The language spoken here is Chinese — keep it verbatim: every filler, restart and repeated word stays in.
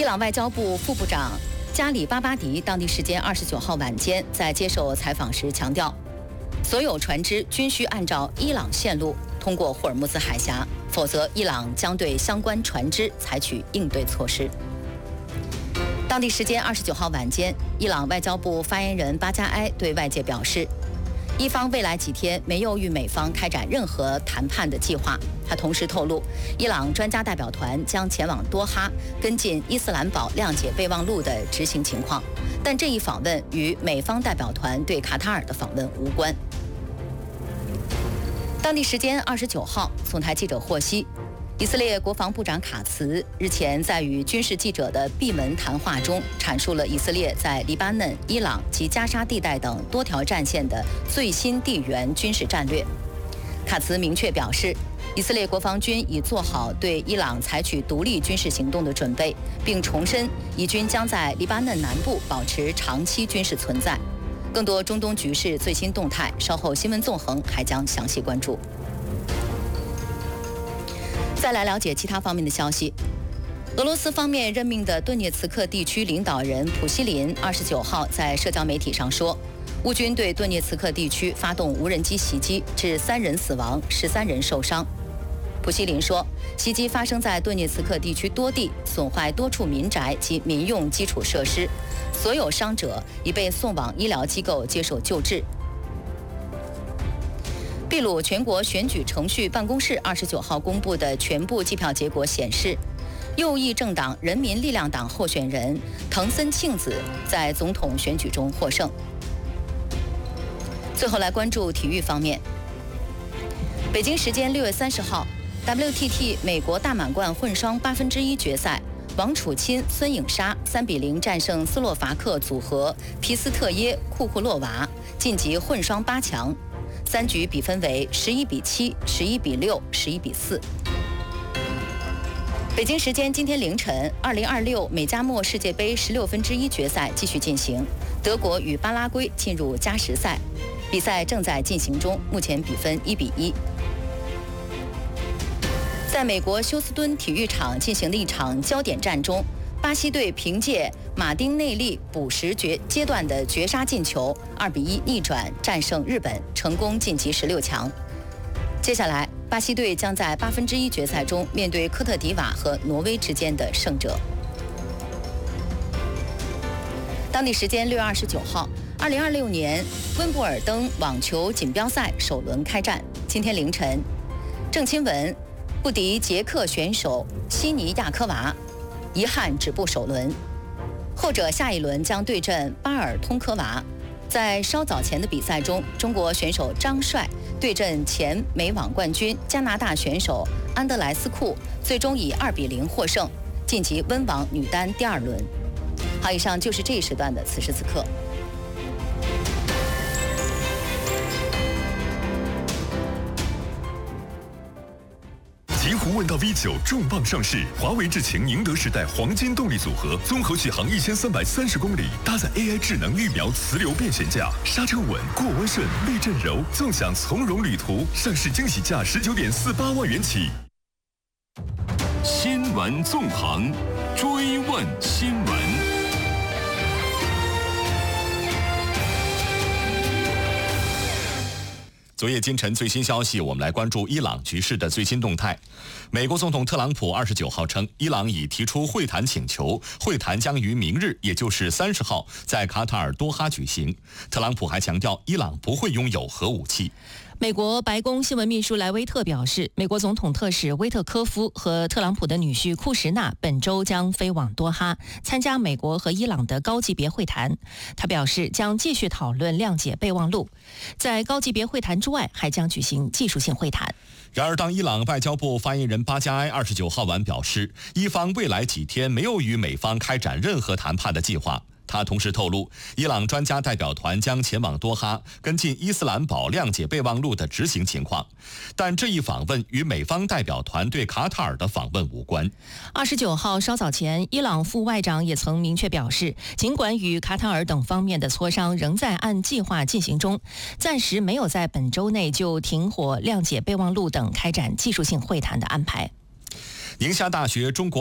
伊朗外交部副部长加里巴巴迪当地时间二十九号晚间在接受采访时强调，所有船只均需按照伊朗线路通过霍尔木兹海峡，否则伊朗将对相关船只采取应对措施。当地时间二十九号晚间，伊朗外交部发言人巴加埃对外界表示，伊方未来几天没有与美方开展任何谈判的计划。他同时透露，伊朗专家代表团将前往多哈跟进伊斯兰堡谅解备忘录的执行情况，但这一访问与美方代表团对卡塔尔的访问无关。当地时间二十九号，总台记者获悉，以色列国防部长卡茨日前在与军事记者的闭门谈话中，阐述了以色列在黎巴嫩、伊朗及加沙地带等多条战线的最新地缘军事战略。卡茨明确表示，以色列国防军已做好对伊朗采取独立军事行动的准备，并重申以军将在黎巴嫩南部保持长期军事存在。更多中东局势最新动态，稍后新闻纵横还将详细关注。再来了解其他方面的消息。俄罗斯方面任命的顿涅茨克地区领导人普希林二十九号在社交媒体上说，乌军对顿涅茨克地区发动无人机袭击，致三人死亡，十三人受伤。普希林说，袭击发生在顿涅茨克地区多地，损坏多处民宅及民用基础设施，所有伤者已被送往医疗机构接受救治。秘鲁全国选举程序办公室二十九号公布的全部计票结果显示，右翼政党人民力量党候选人藤森庆子在总统选举中获胜。最后来关注体育方面。北京时间六月三十号 ，W T T 美国大满贯混双八分之一决赛，王楚钦、孙颖莎三比零战胜斯洛伐克组合皮斯特耶库库洛娃，晋级混双八强。三局比分为十一比七、十一比六、十一比四。北京时间今天凌晨，二零二六美加墨世界杯十六分之一决赛继续进行，德国与巴拉圭进入加时赛，比赛正在进行中，目前比分一比一。在美国休斯敦体育场进行的一场焦点战中，巴西队凭借马丁内利补时决阶段的绝杀进球，二比一逆转战胜日本，成功晋级十六强。接下来，巴西队将在八分之一决赛中面对科特迪瓦和挪威之间的胜者。当地时间六月二十九号，二零二六年温布尔登网球锦标赛首轮开战。今天凌晨，郑钦文不敌捷克选手西尼亚科娃，遗憾止步首轮。后者下一轮将对阵巴尔通科娃。在稍早前的比赛中，中国选手张帅对阵前美网冠军加拿大选手安德莱斯库，最终以二比零获胜，晋级温网女单第二轮。好，以上就是这一时段的此时此刻。 极狐问道 V 九重磅上市，华为智擎宁德时代黄金动力组合，综合续航一千三百三十公里，搭载 A I 智能预瞄磁流变悬架，刹车稳，过弯顺，避震柔，纵享从容旅途。上市惊喜价十九点四八万元起。 新闻纵横，追问新闻。 昨夜今晨最新消息，我们来关注伊朗局势的最新动态。美国总统特朗普二十九号称，伊朗已提出会谈请求，会谈将于明日，也就是三十号，在卡塔尔多哈举行。特朗普还强调，伊朗不会拥有核武器。 美国白宫新闻秘书莱维特表示，美国总统特使威特科夫和特朗普的女婿库什纳本周将飞往多哈，参加美国和伊朗的高级别会谈。他表示将继续讨论谅解备忘录，在高级别会谈之外，还将举行技术性会谈。 然而，当伊朗外交部发言人巴加埃二十九号晚表示，伊方未来几天没有与美方开展任何谈判的计划。他同时透露，伊朗专家代表团将前往多哈跟进伊斯兰堡谅解备忘录的执行情况，但这一访问与美方代表团对卡塔尔的访问无关。 二十九号稍早前，伊朗副外长也曾明确表示，尽管与卡塔尔等方面的磋商仍在按计划进行中，暂时没有在本周内就停火、谅解备忘录等开展技术性会谈的安排。 宁夏大学中国